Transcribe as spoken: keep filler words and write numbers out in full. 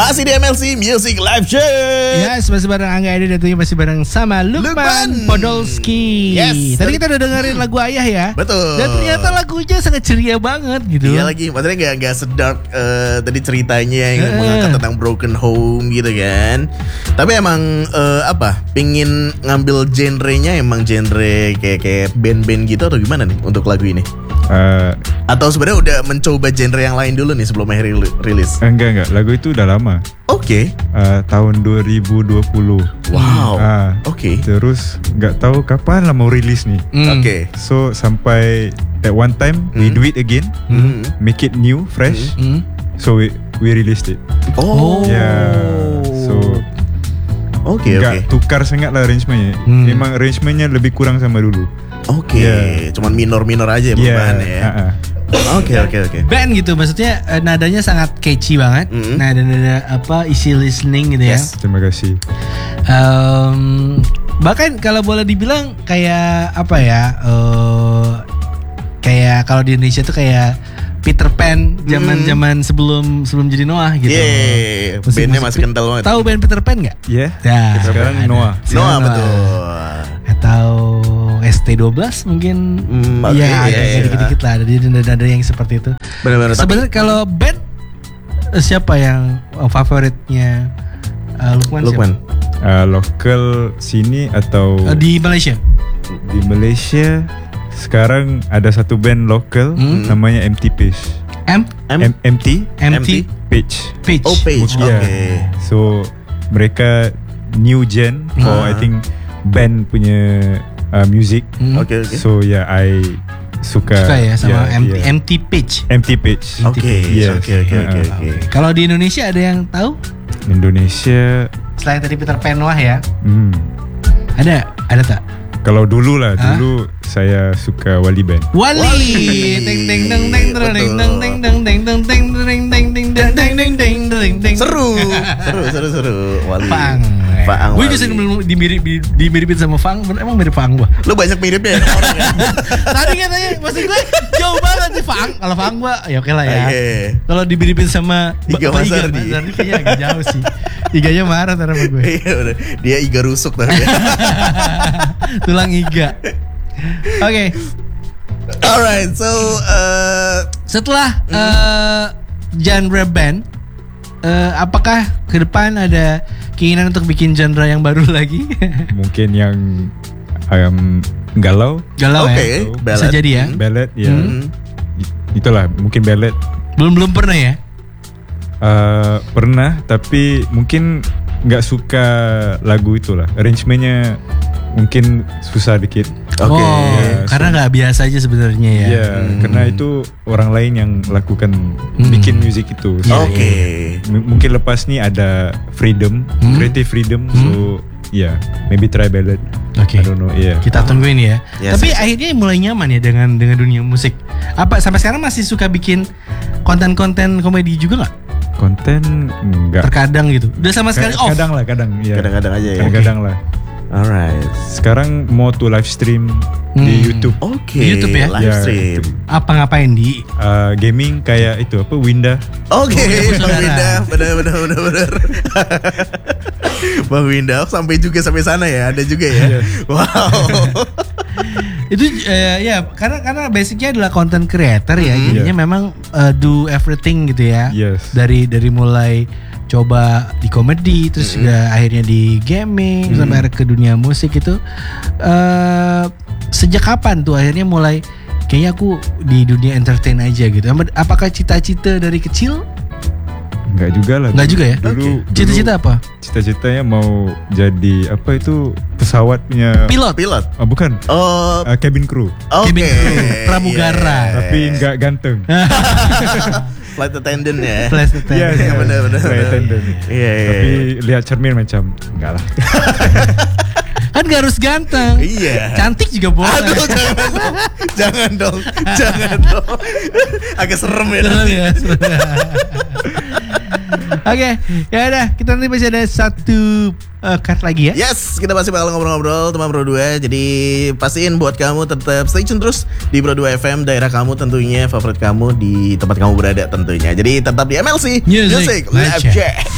Masih di M L C Music Live Check. Yes, masih bareng Angga Edi dan tentunya masih bareng sama Lukman, Lukman. Podolski. Yes. Tadi kita udah dengerin lagu Ayah ya. Betul. Dan ternyata lagunya sangat ceria banget gitu. Iya lagi, maksudnya gak, gak sedark uh, tadi ceritanya yang Uh. mengangkat tentang broken home gitu kan. Tapi emang uh, apa, pingin ngambil genrenya emang genre kayak kayak band-band gitu atau gimana nih untuk lagu ini? Uh, Atau sebenarnya udah mencoba genre yang lain dulu nih sebelum akhir rilis? enggak enggak, lagu itu udah lama. Oke. Okay. Uh, tahun dua ribu dua puluh. Wow. Uh, Oke. Okay. Terus nggak tahu kapan lah mau rilis nih. Mm. Oke. Okay. So sampai at one time we Hmm. do it again, Hmm. make it new, fresh. Mm. So we we released it. Oh. Yeah. So Oke okay, oke. nggak tukar sangat lah arrangementnya. Hmm. Memang arrangementnya lebih kurang sama dulu. Oke. Yeah. Cuman minor-minor aja ya perubahannya ya. uh-uh. Oke oke oke. Band gitu, maksudnya eh, nadanya sangat catchy banget. Mm. Nada-nada apa, easy listening gitu ya. Yes. Terima kasih. Um, bahkan kalau boleh dibilang kayak apa ya, uh, kayak kalau di Indonesia tuh kayak Peter Pan zaman-zaman sebelum sebelum jadi Noah gitu. Yeah, Musik- bandnya musik- masih kental banget. Tahu band Peter Pan nggak? Ya. Ya. Sekarang ada. Noah. Noah Sekarang betul. Atau S T dua belas mungkin. Hmm, oke, Iya, iya, ada iya. dikit-dikit lah, ada ada ada yang seperti itu. Benar-benar. Tapi Sebenarnya kalau band eh, siapa yang eh, favoritnya eh, Lukman? Lukman. Uh, lokal sini atau siapa? Eh, di Malaysia. di Malaysia sekarang ada satu band lokal Hmm. namanya M T Page. M M- M- MT M T Page. Page. Oh Page. Oke. Yeah. So mereka new gen for Ah. I think band punya uh, music. Hmm. Oke oke. So yeah, I suka. Suka ya sama yeah, M T, yeah. M T Page. M T Page. Oke Yes. oke oke oke Uh, oke. Kalau di Indonesia ada yang tahu? Indonesia. Selain tadi Peter Pan Noah ya, Hmm. ada ada tak? Kalau dulu lah, Hah? dulu saya suka Wali Band. Wali. Wali. Teng teng teng teng teng teng teng teng teng teng teng teng teng teng teng teng teng teng teng teng. Seru, seru, seru, seru. Wali. Fang. Fang. Gue Wali. bisa dimirip dimiripin sama Fang, emang mirip Fang gua. Lu banyak miripnya ya orang ya. Tadi katanya maksud gue jauh banget sih Fang. Kalau Fang gua ya oke lah ya. Oke. Kalau dimiripin sama Iga Bapak Mazardi. Mazardi kayaknya agak jauh sih. Iganya marah ntar sama gue. Iya udah. Dia iga rusuk tapi. Tulang iga. Oke. Alright, so uh, Setelah eh, genre band, eh, apakah ke depan ada keinginan untuk bikin genre yang baru lagi? Mungkin yang um, galau, Galau oke, ya? Bisa ballad. jadi ya. Hmm. ballad ya. Hmm. Itulah mungkin ballad. Belum belum pernah ya? Uh, pernah tapi mungkin nggak suka lagu itulah. Arrangementnya mungkin susah dikit. Oke. Oh, Ya, karena nggak biasa aja sebenarnya ya. Ya, Hmm. karena itu orang lain yang lakukan Hmm. bikin musik itu. So, Oke. m- mungkin lepas nih ada freedom, Hmm. creative freedom. Hmm. So, yeah, maybe try ballad. Oke. I don't know. Yeah. Kita tungguin ya. Yes, Tapi yes. akhirnya mulai nyaman ya dengan dengan dunia musik. Apa sampai sekarang masih suka bikin konten-konten komedi juga nggak? Konten enggak. Terkadang gitu. Udah sama sekali off. Kadang lah, kadang. Ya. Kadang-kadang aja ya. Kadang-kadang lah. Alright. Sekarang mau to live stream Hmm. di YouTube. Oke. Di YouTube ya? Live Ya, stream. Apa ngapain di? Uh, gaming kayak itu apa Winda. Oke, Oh, Bang saudara. Winda, benar benar benar benar. Bang Winda sampai juga sampai sana ya, ada juga ya. Wow. Itu eh, ya karena karena basicnya adalah content creator ya. Hmm. Jadinya Yeah. memang eh, do everything gitu ya. Yes. Dari dari mulai coba di komedi terus Hmm. juga akhirnya di gaming Hmm. sampai akhirnya ke dunia musik itu eh sejak kapan tuh akhirnya mulai kayaknya aku di dunia entertain aja gitu. Apakah cita-cita dari kecil? Enggak juga lah. Enggak Dulu- juga ya? Dulu, dulu Cita-cita apa? Cita-citanya mau jadi apa itu pesawat punya Pilot. Pilot. Ah, bukan. Oh, Uh, cabin crew. oke. Cabin crew, pramugara. Yeah. Tapi enggak ganteng. Flight attendant ya. Flash attendant. Iya, Iya, benar, benar, Flight benar. attendant. Iya, iya. Tapi lihat cermin macam enggak lah. Kan gak harus ganteng. Iya. Cantik juga boleh. Aduh, jangan dong. Jangan dong. Jangan dong. Agak serem ya. Serem ya, serem. Oke, ya udah, kita nanti masih ada satu uh, card lagi ya. Yes, kita masih bakal ngobrol-ngobrol teman Pro dua. Jadi pastiin buat kamu tetap stay tune terus di Pro dua F M, daerah kamu tentunya, favorit kamu di tempat kamu berada tentunya. Jadi tetap di M L C Music Live Check. Check.